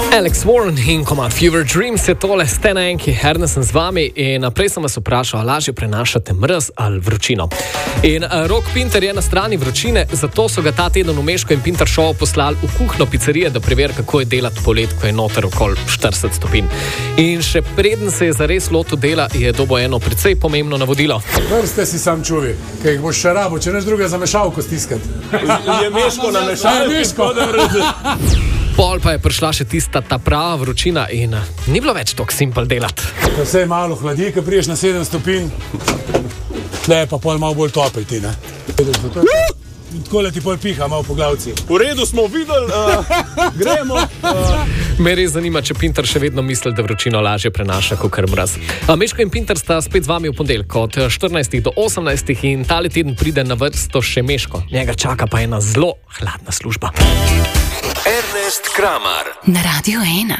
Alex Warren in komad Fever Dreams je tole, ste na enki, Ernest sem z vami in prej sem vas vprašal, lažje prenašate mraz ali vročino. In Rok Pinter je na strani vročine, zato so ga ta teden v Meško in Pinter Show poslali v kuhno pizzerije, da preveri, kako je delati polet, ko je noter okoli 40 stopinj. In še preden se je zares lotil dela, je dobo eno precej pomembno navodilo. Vrste si sam čuvi, kaj jih boš še rabo, če neš druga za mešalko stiskati. Je Meško na mešalko? Pol pa je prišla še tista ta prava vročina in ni bilo več tako simpel delati. Ko se malo hladi, ko priješ na 7 stopinj, tle pa pol malo bolj topel ti, ne? In tako le ti pol piha malo po glavci. V redu smo videli, gremo. Me res zanima, če Pinter še vedno misli, da vročino lažje prenaša kakor mraz. Meško in Pinter sta spet z vami v ponedeljek od 14 do 18 in tale teden pride na vrsto še Meško. Njega čaka pa ena zelo hladna služba. Ernest Kramar na Radio 1.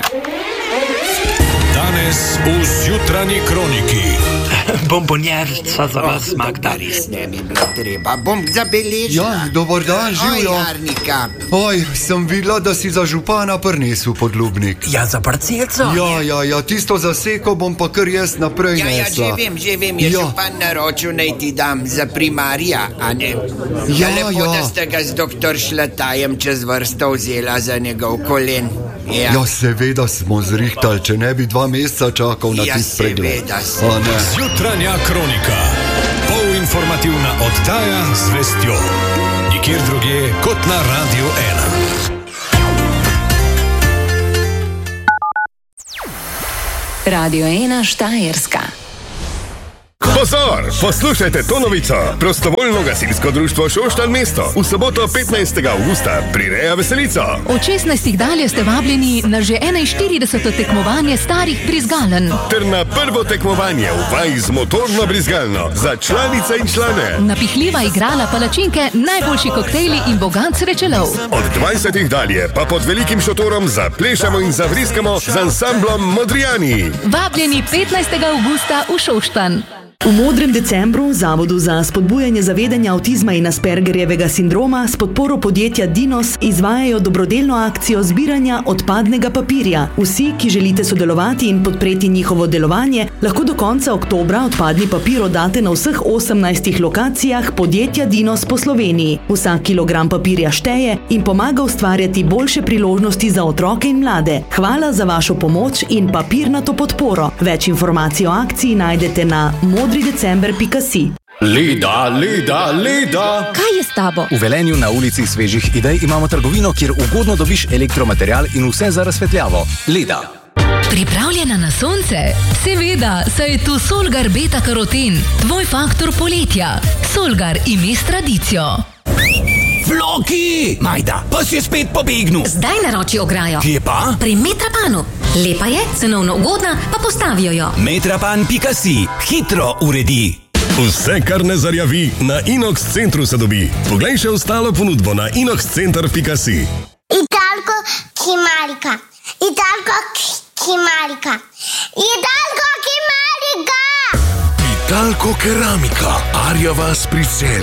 Danes v Zjutranji kroniki. Bombonjerca za vas, Magda. Res ne bi bilo treba. Bom zabeležila. Ja, dober dan, živjo. Oj, Arnika. Oj, sem videla, da si za župana prinesel podlubnik. Ja, za parcelco. Ja, tisto zaseko bom pa kar jaz naprej nesla. Že vem, je župan naročil, naj ti dam za primarja, a ne? Lepo, da ste ga z doktor Šlatajem čez vrsto vzela za njegov kolen. Ja, seveda smo zrihtali, če ne bi 2 meseca čakal na tist pregled. Zjutranja kronika. Polinformativna oddaja z vestjo. Nikjer drugje kot na Radio 1. Radio 1 Štajerska. Pozor, poslušajte to novico. Prostovoljno gasilsko društvo Šoštanj mesto v soboto 15. avgusta prireja veselico. Od 16. dalje ste vabljeni na že 41. tekmovanje starih brizgalen. Ter na prvo tekmovanje v vaji z motorno brizgalno za članice in člane. Napihljiva igrala, palačinke, najboljši koktejli in bogat srečelov. Od 20. dalje pa pod velikim šotorom zaplešamo in zavriskamo z ansamblom Modrijani. Vabljeni 15. avgusta v Šoštanj. V Modrem decembru Zavodu za spodbujanje zavedanja avtizma in Aspergerjevega sindroma s podporo podjetja Dinos izvajajo dobrodelno akcijo zbiranja odpadnega papirja. Vsi, ki želite sodelovati in podpreti njihovo delovanje, lahko do konca oktobra odpadni papir oddate na vseh 18 lokacijah podjetja Dinos po Sloveniji. Vsak kilogram papirja šteje in pomaga ustvarjati boljše priložnosti za otroke in mlade. Hvala za vašo pomoč in papirnato podporo. Več informacij o akciji najdete na modridecember.si. Leda. Kaj je s tabo? V Velenju na ulici Svežih idej imamo trgovino, kjer ugodno dobiš elektromaterial in vse za razsvetljavo. Leda. Pripravljena na sonce? Seveda, saj je tu Solgar Beta Karoten, tvoj faktor poletja. Solgar ime s tradicijo. Floki! Majda, pa si spet pobegnil. Zdaj naroči ograjo. Kje pa? Pri Metrapanu. Lepa je, cenovno ugodna, pa postavijo jo. Metrapan.si. Hitro uredi. Vse, kar ne zarjavi, na Inox centru se dobi. Poglej še ostalo ponudbo na inoxcenter.si. Italko Kimarika. Italko keramika. Arja vas pri